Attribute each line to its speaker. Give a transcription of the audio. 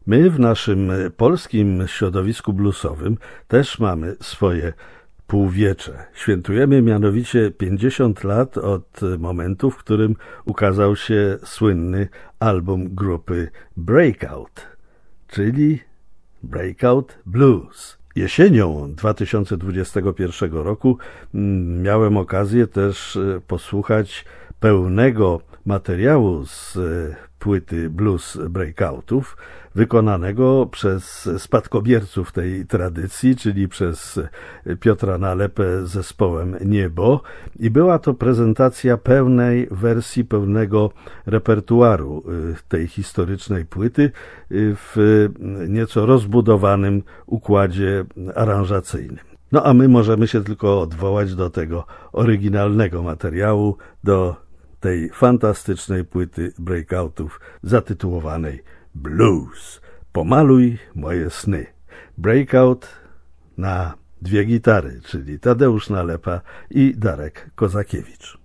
Speaker 1: My w naszym polskim środowisku bluesowym też mamy swoje półwiecze. Świętujemy mianowicie 50 lat od momentu, w którym ukazał się słynny album grupy Breakout, czyli Breakout Blues. Jesienią 2021 roku miałem okazję też posłuchać pełnego materiału z płyty Blues Breakoutów, wykonanego przez spadkobierców tej tradycji, czyli przez Piotra Nalepę z zespołem Niebo, i była to prezentacja pełnej wersji, pełnego repertuaru tej historycznej płyty w nieco rozbudowanym układzie aranżacyjnym. No a my możemy się tylko odwołać do tego oryginalnego materiału, do tej fantastycznej płyty Breakoutów zatytułowanej Blues. Pomaluj moje sny. Breakout na dwie gitary, czyli Tadeusz Nalepa i Darek Kozakiewicz.